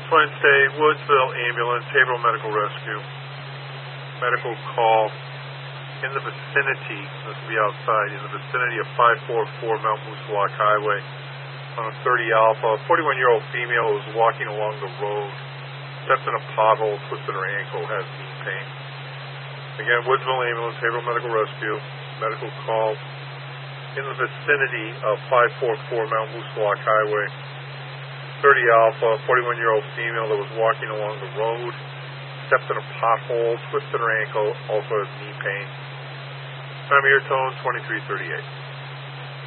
Wednesday, Woodsville Ambulance, Haverhill Medical Rescue. Medical call in the vicinity, this will be outside, in the vicinity of 544 Mount Moose Lock Highway on 30 Alpha. A 41-year-old female was walking along the road, stepped in a pothole, twisted her ankle, has knee pain. Again, Woodsville Ambulance, Haverhill Medical Rescue. Medical call in the vicinity of 544 Mount Moose Lock Highway. 30 Alpha, 41-year-old female that was walking along the road, stepped in a pothole, twisted her ankle, also has knee pain. Time of your tone, 2338.